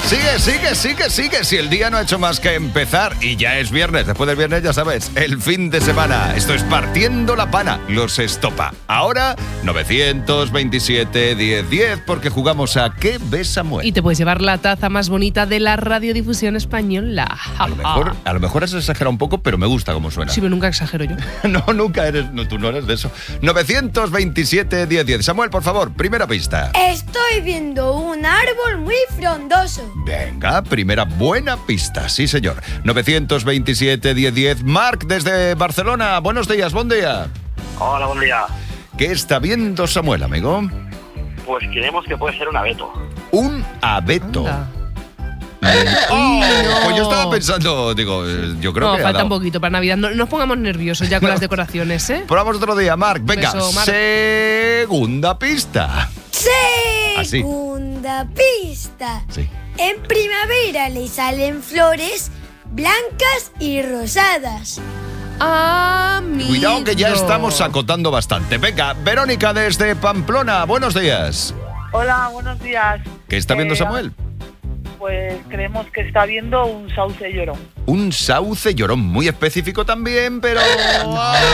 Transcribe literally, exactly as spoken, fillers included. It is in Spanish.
Sigue, sigue, sigue, sigue. Si el día no ha hecho más que empezar y ya es viernes, después del viernes ya sabes, el fin de semana. Esto es Partiendo la Pana, los Estopa. Ahora, novecientos veintisiete, diez, diez, porque jugamos a ¿Qué ves, Samuel? Y te puedes llevar la taza más bonita de la radiodifusión española. A lo mejor, a lo mejor has exagerado un poco, pero me gusta cómo suena. Sí, pero nunca exagero yo. No, nunca eres, no, tú no eres de eso. novecientos veintisiete, diez, diez. Samuel, por favor, primera pista. Estoy viendo un árbol muy frondoso. Venga, primera buena pista, sí señor. novecientos veintisiete, diez, diez. Marc, desde Barcelona, buenos días, buen día. Hola, buen día. ¿Qué está viendo Samuel, amigo? Pues creemos que puede ser un abeto. Un abeto. Anda. Oh, no. Pues yo estaba pensando, digo, yo creo No, que ha falta dado. un poquito para Navidad. No no nos pongamos nerviosos ya con las decoraciones, ¿eh? Probamos otro día, Marc. Venga, Beso, Marc. segunda pista. Así. Segunda pista. Sí. En primavera le salen flores blancas y rosadas. Amigo. Cuidado que ya estamos acotando bastante. Venga, Verónica desde Pamplona, buenos días. Hola, buenos días. ¿Qué está viendo Eh, Samuel? Pues creemos que está viendo un sauce llorón. Un sauce llorón, muy específico también, pero...